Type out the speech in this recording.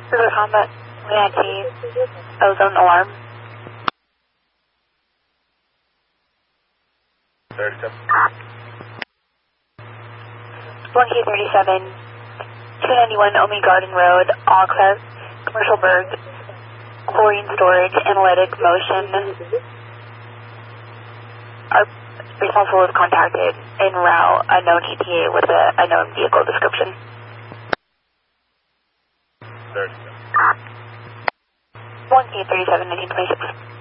River Combat, WAT, ozone alarm. 1K37, 291 Omi Garden Road, Access, Commercial Berg, chlorine storage, analytic motion. Our responsible is contacted en route, unknown ETA with an unknown vehicle description. 1K37, 1926.